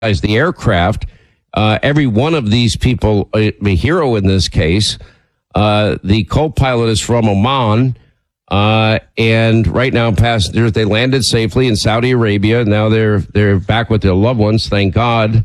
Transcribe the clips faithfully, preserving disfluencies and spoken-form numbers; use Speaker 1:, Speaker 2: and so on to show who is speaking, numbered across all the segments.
Speaker 1: the aircraft. Uh, every one of these people, a, a hero in this case. Uh, the co-pilot is from Oman. Uh, and right now, passengers, they landed safely in Saudi Arabia. Now they're, they're back with their loved ones. Thank God.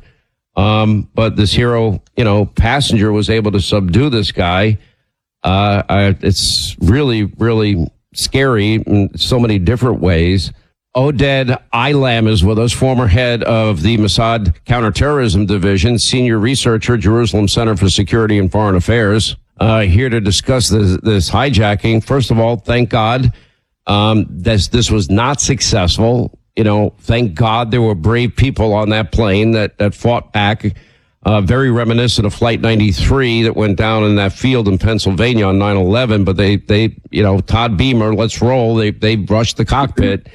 Speaker 1: Um, but this hero, you know, passenger was able to subdue this guy. Uh, I, it's really, really scary in so many different ways. Oded Ilam is with us, former head of the Mossad Counterterrorism Division, senior researcher, Jerusalem Center for Security and Foreign Affairs, uh, here to discuss this, this hijacking. First of all, thank God um, this, this was not successful. You know, thank God there were brave people on that plane that, that fought back. Uh, very reminiscent of Flight ninety-three that went down in that field in Pennsylvania on nine eleven. But they, they, you know, Todd Beamer, let's roll. They, they rushed the cockpit.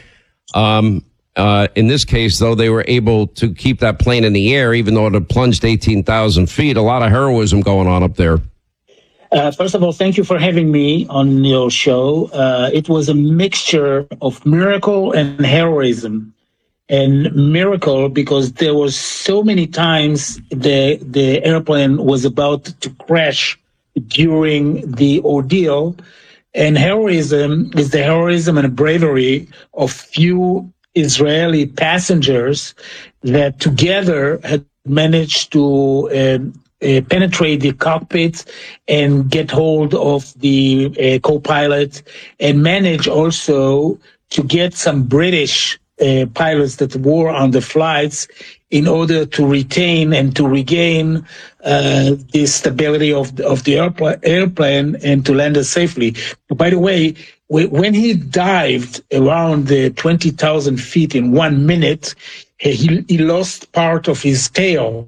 Speaker 1: Um, uh, in this case, though, they were able to keep that plane in the air, even though it had plunged eighteen thousand feet. A lot of heroism going on up there.
Speaker 2: Uh, first of all, thank you for having me on your show. Uh, it was a mixture of miracle and heroism. And miracle because there was so many times the the airplane was about to crash during the ordeal. And heroism is the heroism and bravery of few Israeli passengers that together had managed to uh, uh, penetrate the cockpit and get hold of the uh, co-pilot and manage also to get some British Uh, pilots that were on the flights in order to retain and to regain uh, the stability of the, of the airpl- airplane and to land it safely. By the way, w- when he dived around the twenty thousand feet in one minute, he, he lost part of his tail.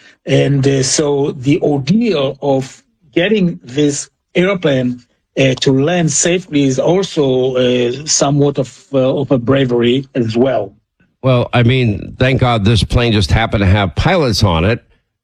Speaker 2: And uh, so the ordeal of getting this airplane Uh, to land safely is also uh, somewhat of uh, of a bravery as well.
Speaker 1: Well, I mean, thank God this plane just happened to have pilots on it.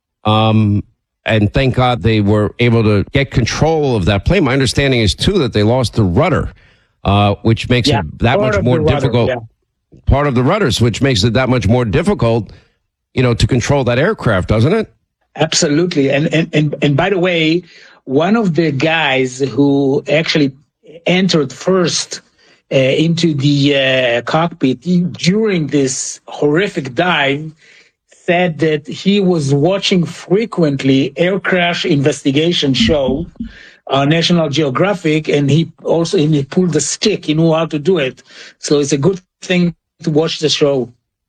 Speaker 1: Um, and thank God they were able to get control of that plane. My understanding is, too, that they lost the rudder, uh, which makes
Speaker 2: yeah,
Speaker 1: it that much more
Speaker 2: rudder,
Speaker 1: difficult.
Speaker 2: yeah.
Speaker 1: Part of the rudders, which makes it that much more difficult, you know, to control that aircraft, doesn't it?
Speaker 2: Absolutely. And, and, and, and by the way, one of the guys who actually entered first uh, into the uh, cockpit he, during this horrific dive said that he was watching frequently air crash investigation show on National Geographic, and he also and he pulled the stick. He knew how to do it. So it's a good thing to watch the show.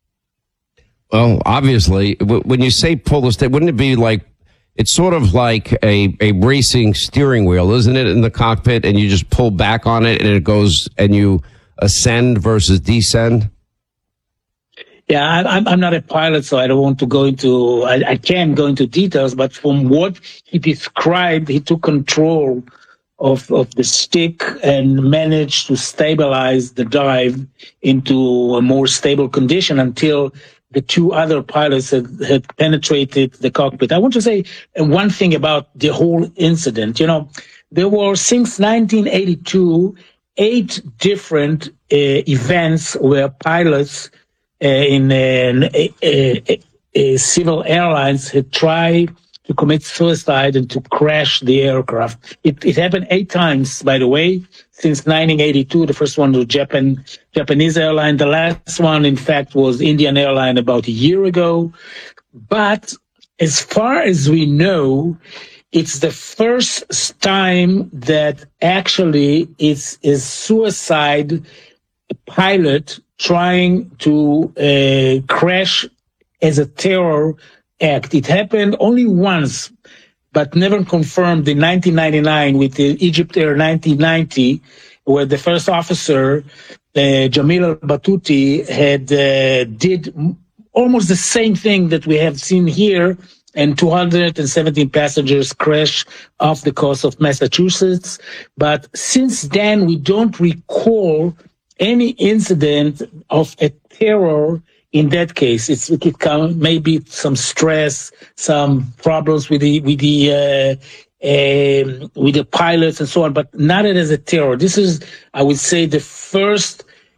Speaker 1: Well, obviously, when you say pull the stick, wouldn't it be like, it's sort of like a, a racing steering wheel, isn't it, in the cockpit, and you just pull back on it and it goes and you ascend versus descend?
Speaker 2: Yeah, I, I'm I'm not a pilot, so I don't want to go into, I, I can't go into details, but from what he described, he took control of, of the stick and managed to stabilize the dive into a more stable condition until the two other pilots had, had penetrated the cockpit. I want to say one thing about the whole incident. You know, there were, since nineteen eighty-two, eight different uh, events where pilots uh, in uh, uh, uh, civil airlines had tried to commit suicide and to crash the aircraft. It, it happened eight times, by the way, since nineteen eighty-two. The first one was Japan, Japanese airline. The last one, in fact, was Indian Airline about a year ago. But as far as we know, it's the first time that actually it's a suicide pilot trying to uh, crash as a terror act. It happened only once, but never confirmed in nineteen ninety-nine with the Egypt Air nineteen ninety, where the first officer, uh, Jamil al-Batouti, had uh, did almost the same thing that we have seen here, and two hundred seventeen passengers crashed off the coast of Massachusetts. But since then, we don't recall any incident of a terror. In that case, it's, it could come maybe some stress, some problems with the with the uh, uh, with the pilots and so on, but not as a terror. This is, I would say, the first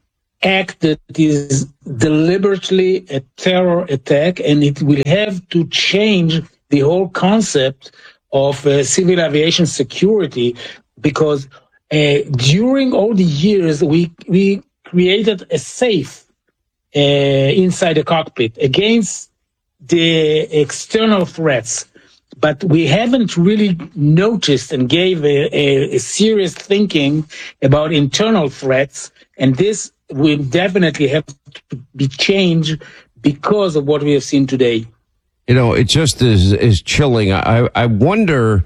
Speaker 2: act that is deliberately a terror attack, and it will have to change the whole concept of uh, civil aviation security, because uh, during all the years we we created a safe uh, inside the cockpit against the external threats, but we haven't really noticed and gave a, a, a serious thinking about internal threats, and this will definitely have to be changed because of what we have seen today.
Speaker 1: You know, it just is is chilling. I I wonder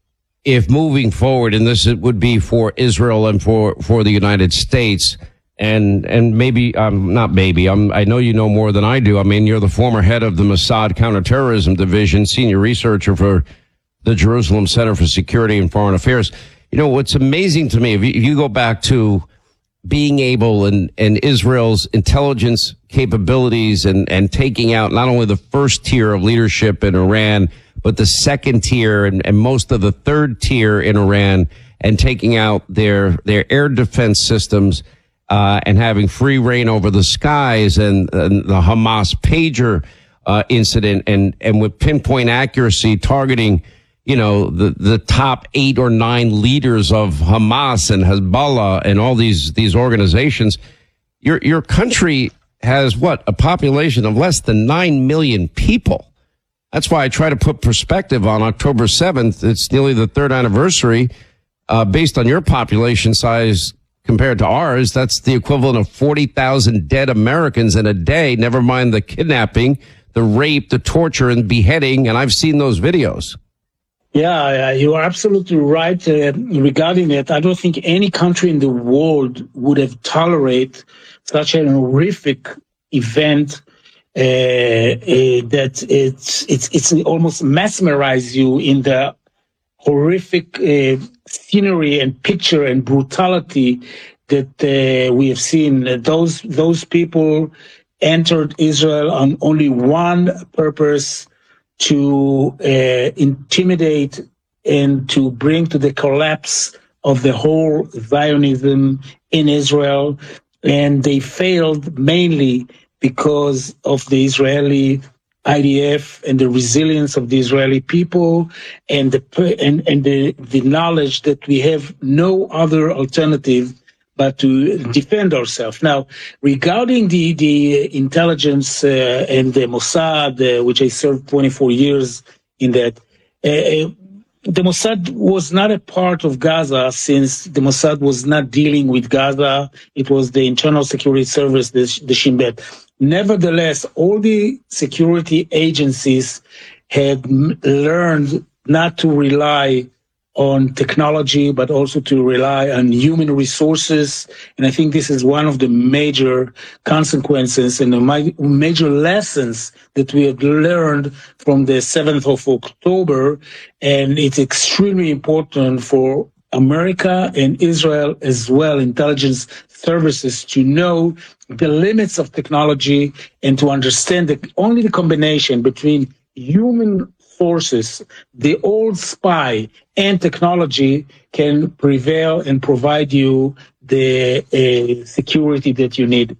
Speaker 1: if moving forward, and this would be for Israel and for, for the United States, and and maybe um not maybe I'm I know you know more than I do. I mean, you're the former head of the Mossad Counterterrorism Division, senior researcher for the Jerusalem Center for Security and Foreign Affairs. You know, what's amazing to me, if you, if you go back to being able and, and Israel's intelligence capabilities and, and taking out not only the first tier of leadership in Iran, but the second tier and, and most of the third tier in Iran, and taking out their, their air defense systems, uh, and having free reign over the skies, and, and the Hamas pager, uh, incident, and, and with pinpoint accuracy targeting, you know, the, the top eight or nine leaders of Hamas and Hezbollah and all these, these organizations. Your, your country has what? A population of less than nine million people. That's why I try to put perspective on October seventh. It's nearly the third anniversary. Uh, based on your population size compared to ours, that's the equivalent of forty thousand dead Americans in a day, never mind the kidnapping, the rape, the torture, and beheading. And I've seen those videos.
Speaker 2: Yeah, you are absolutely right uh, regarding it. I don't think any country in the world would have tolerated such an horrific event uh, uh, that it's it's it's almost mesmerize you in the horrific uh, scenery and picture and brutality that uh, we have seen. Those those people entered Israel on only one purpose: to uh, intimidate and to bring to the collapse of the whole Zionism in Israel. And they failed mainly because of the Israeli I D F and the resilience of the Israeli people, and the and, and the, the knowledge that we have no other alternative but to defend ourselves. Now, regarding the, the intelligence uh, and the Mossad, uh, which I served twenty-four years in that, uh, the Mossad was not a part of Gaza, since the Mossad was not dealing with Gaza. It was the Internal Security Service, the, the Shin Bet. Nevertheless, all the security agencies had m- learned not to rely on technology, but also to rely on human resources. And I think this is one of the major consequences and the ma- major lessons that we have learned from the seventh of October. And it's extremely important for America and Israel as well, intelligence services, to know the limits of technology and to understand that only the combination between human forces, the old spy, and technology can prevail and provide you the uh, security that you need.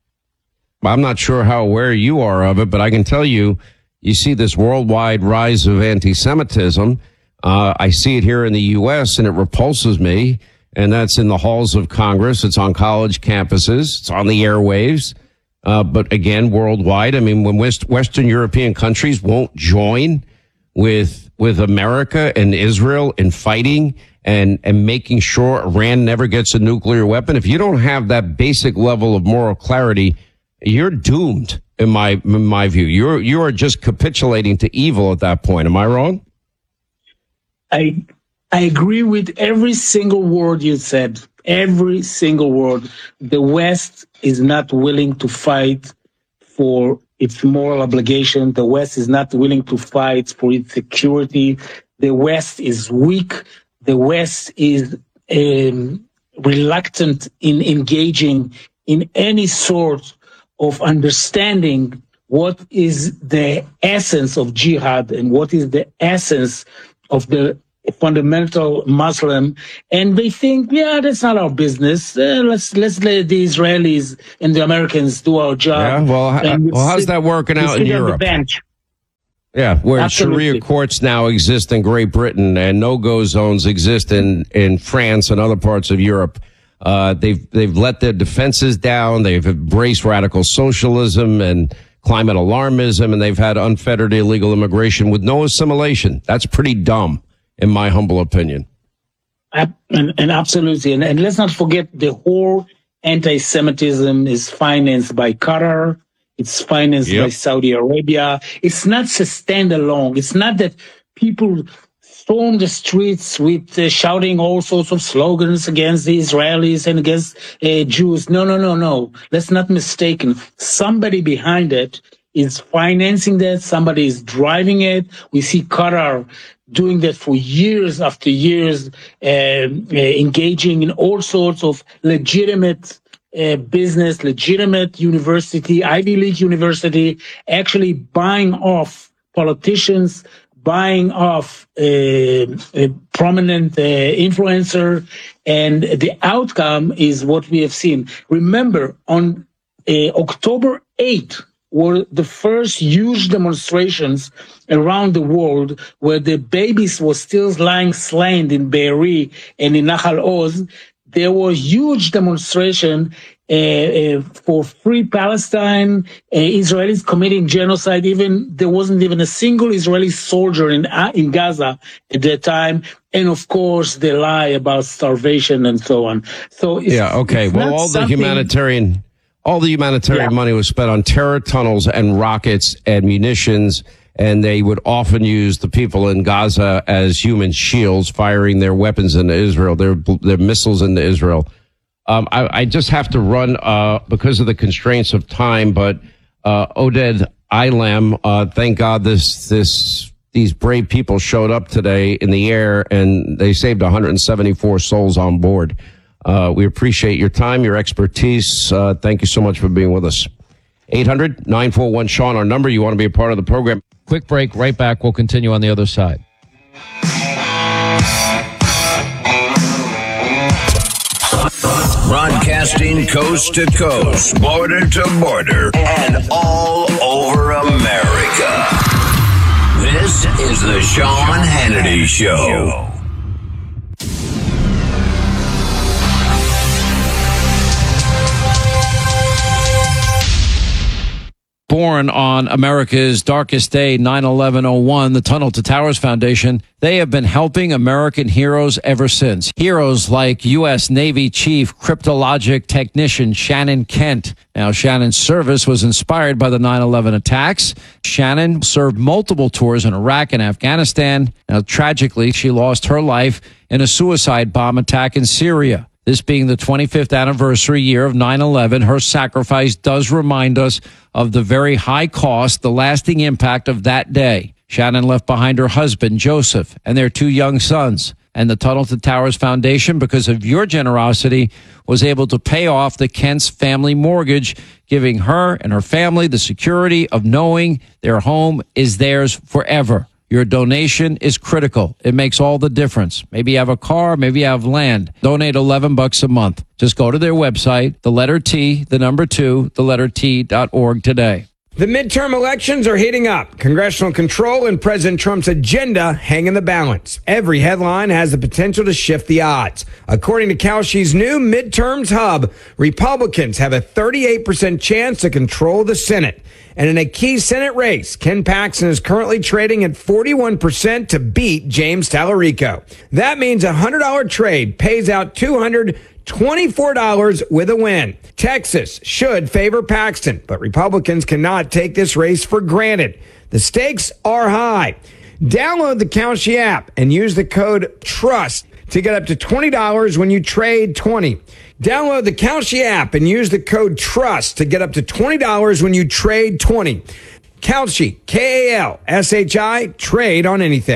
Speaker 1: I'm not sure how aware you are of it, but I can tell you, you see this worldwide rise of anti-Semitism. Uh, I see it here in the U S, and it repulses me. And that's in the halls of Congress. It's on college campuses. It's on the airwaves. Uh, but again, worldwide, I mean, when West, Western European countries won't join with with America and Israel in fighting and, and making sure Iran never gets a nuclear weapon, if you don't have that basic level of moral clarity, you're doomed, in my in my view. You're you are just capitulating to evil at that point. Am I wrong?
Speaker 2: I I agree with every single word you said. Every single word. The West is not willing to fight for its moral obligation. The West is not willing to fight for its security. The West is weak. The West is um, reluctant in engaging in any sort of understanding what is the essence of jihad and what is the essence of the a fundamental Muslim, and they think, yeah, that's not our business. Uh, let's let's let the Israelis and the Americans do our job.
Speaker 1: Yeah, well,
Speaker 2: And
Speaker 1: well how's
Speaker 2: sit-
Speaker 1: that working
Speaker 2: we
Speaker 1: out in
Speaker 2: sit on the
Speaker 1: Europe?
Speaker 2: bench.
Speaker 1: Yeah, where
Speaker 2: Absolutely.
Speaker 1: Sharia courts now exist in Great Britain and no-go zones exist in, in France and other parts of Europe. Uh, they've they've let their defenses down. They've embraced radical socialism and climate alarmism, and they've had unfettered illegal immigration with no assimilation. That's pretty dumb, in my humble opinion.
Speaker 2: Ab- And, and absolutely. And, and let's not forget the whole anti-Semitism is financed by Qatar. It's financed
Speaker 1: Yep.
Speaker 2: by Saudi Arabia. It's not sustained alone. It's not that people storm the streets with uh, shouting all sorts of slogans against the Israelis and against uh, Jews. No, no, no, no. Let's not mistaken. Somebody behind it is financing that. Somebody is driving it. We see Qatar doing that for years after years, uh, uh, engaging in all sorts of legitimate uh, business, legitimate university, Ivy League university, actually buying off politicians, buying off uh, a prominent uh, influencer, and the outcome is what we have seen. Remember, on uh, October eighth were the first huge demonstrations around the world where the babies were still lying slain in Be'eri and in Nahal Oz. There was huge demonstration uh, uh, for free Palestine, uh, Israelis committing genocide. Even there wasn't even a single Israeli soldier in uh, in Gaza at that time. And of course, the lie about starvation and so on. So it's,
Speaker 1: Yeah, okay.
Speaker 2: it's
Speaker 1: Well,
Speaker 2: not
Speaker 1: all the
Speaker 2: something-
Speaker 1: humanitarian all the humanitarian
Speaker 2: Yeah.
Speaker 1: money was spent on terror tunnels and rockets and munitions, and they would often use the people in Gaza as human shields, firing their weapons into Israel, their their missiles into Israel. Um, I, I just have to run uh, because of the constraints of time, but uh, Oded Ilam, uh, thank God this this these brave people showed up today in the air, and they saved one hundred seventy-four souls on board. Uh, we appreciate your time, your expertise. Uh, thank you so much for being with us. eight hundred nine four one Sean, our number. You want to be a part of the program.
Speaker 3: Quick break, right back. We'll continue on the other side.
Speaker 4: Broadcasting coast to coast, border to border, and all over America. This is the Sean Hannity Show.
Speaker 3: Born on America's darkest day, nine eleven oh one, the Tunnel to Towers Foundation, they have been helping American heroes ever since. Heroes like U S Navy Chief Cryptologic Technician Shannon Kent. Now, Shannon's service was inspired by the nine eleven attacks. Shannon served multiple tours in Iraq and Afghanistan. Now, tragically, she lost her life in a suicide bomb attack in Syria. This being the twenty-fifth anniversary year of nine eleven, her sacrifice does remind us of the very high cost, the lasting impact of that day. Shannon left behind her husband, Joseph, and their two young sons. And the Tunnel to Towers Foundation, because of your generosity, was able to pay off the Kent's family mortgage, giving her and her family the security of knowing their home is theirs forever. Your donation is critical. It makes all the difference. Maybe you have a car, maybe you have land. Donate eleven bucks a month. Just go to their website, the letter T, the number two, the letter T dot org today.
Speaker 5: The midterm elections are heating up. Congressional control and President Trump's agenda hang in the balance. Every headline has the potential to shift the odds. According to Kalshi's new midterms hub, Republicans have a thirty-eight percent chance to control the Senate. And in a key Senate race, Ken Paxton is currently trading at forty-one percent to beat James Tallarico. That means a one hundred dollars trade pays out two hundred twenty-four dollars with a win. Texas should favor Paxton, but Republicans cannot take this race for granted. The stakes are high. Download the Kalshi app and use the code TRUST to get up to twenty dollars when you trade twenty. Download the Kalshi app and use the code TRUST to get up to twenty dollars when you trade twenty. Kalshi, K A L S H I, trade on anything.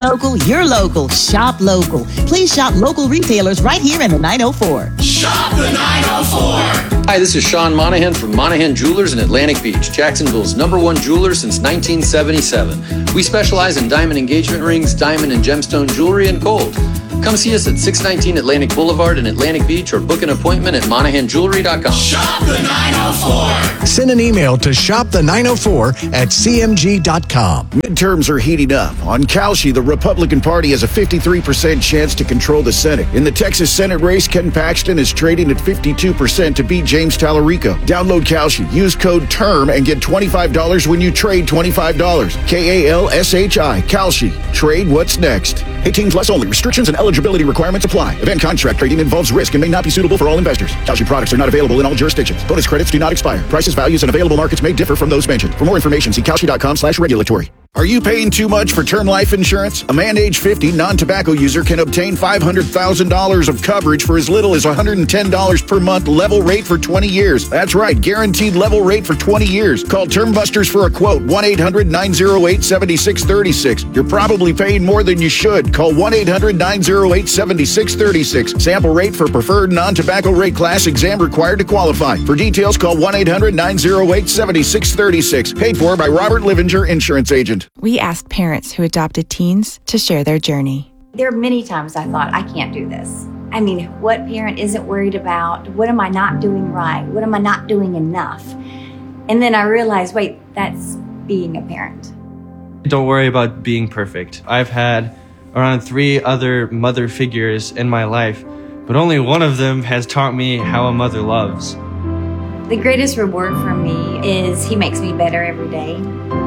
Speaker 6: Local, you're local. Shop local. Please shop local retailers right here in the nine oh four.
Speaker 7: Shop the nine oh four.
Speaker 8: Hi, this is Sean Monahan from Monahan Jewelers in Atlantic Beach, Jacksonville's number one jeweler since nineteen seventy-seven. We specialize in diamond engagement rings, diamond and gemstone jewelry, and gold. Come see us at six nineteen Atlantic Boulevard in Atlantic Beach or book an appointment at monahan jewelry dot com.
Speaker 7: Shop the nine oh four.
Speaker 9: Send an email to shop the nine oh four at c m g dot com.
Speaker 10: Midterms are heating up. On Kalshi, the Republican Party has a fifty-three percent chance to control the Senate. In the Texas Senate race, Ken Paxton is trading at fifty-two percent to beat James Tallarico. Download Kalshi, use code TERM, and get twenty-five dollars when you trade twenty-five dollars. K A L S H I, Kalshi. Trade what's next. eighteen plus only. Restrictions and eligibility requirements apply. Event contract trading involves risk and may not be suitable for all investors. Kalshi products are not available in all jurisdictions. Bonus credits do not expire. Prices, values, and available markets may differ from those mentioned. For more information, see kalshi dot com slash regulatory. Are you paying too much for term life insurance? A man age fifty, non-tobacco user can obtain five hundred thousand dollars of coverage for as little as one hundred ten dollars per month, level rate for twenty years. That's right, guaranteed level rate for twenty years. Call Term Busters for a quote, one eight hundred nine oh eight seven six three six. You're probably paying more than you should. Call one eight hundred nine oh eight seven six three six. Sample rate for preferred non-tobacco rate class, exam required to qualify. For details, call one eight hundred nine oh eight seven six three six. Paid for by Robert Livinger, insurance agent.
Speaker 11: We asked parents who adopted teens to share their journey.
Speaker 12: There are many times I thought, I can't do this. I mean, what parent isn't worried about? What am I not doing right? What am I not doing enough? And then I realized, wait, that's being a parent.
Speaker 13: Don't worry about being perfect. I've had around three other mother figures in my life, but only one of them has taught me how a mother loves.
Speaker 12: The greatest reward for me is he makes me better every day.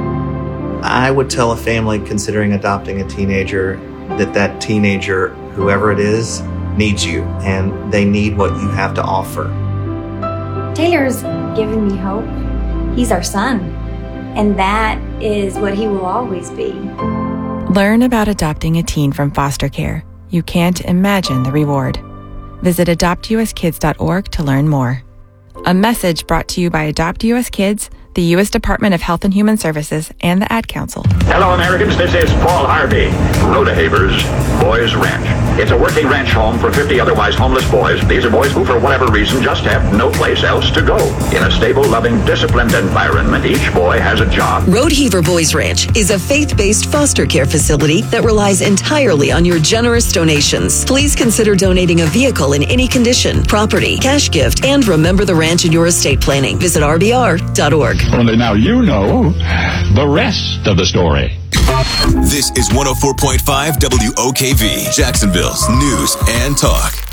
Speaker 14: I would tell a family considering adopting a teenager that that teenager, whoever it is, needs you, and they need what you have to offer.
Speaker 12: Taylor's given me hope. He's our son, and that is what he will always be.
Speaker 11: Learn about adopting a teen from foster care. You can't imagine the reward. Visit adopt u s kids dot org to learn more. A message brought to you by Adopt U S Kids, the U S Department of Health and Human Services, and the Ad Council.
Speaker 15: Hello, Americans. This is Paul Harvey. Rodehaver's Boys Ranch. It's a working ranch home for fifty otherwise homeless boys. These are boys who, for whatever reason, just have no place else to go. In a stable, loving, disciplined environment, each boy has a job.
Speaker 16: Rodeheaver Boys Ranch is a faith-based foster care facility that relies entirely on your generous donations. Please consider donating a vehicle in any condition, property, cash gift, and remember the ranch in your estate planning. Visit r b r dot org.
Speaker 17: Only now you know the rest of the story.
Speaker 18: This is one oh four point five W O K V, Jacksonville's news and talk.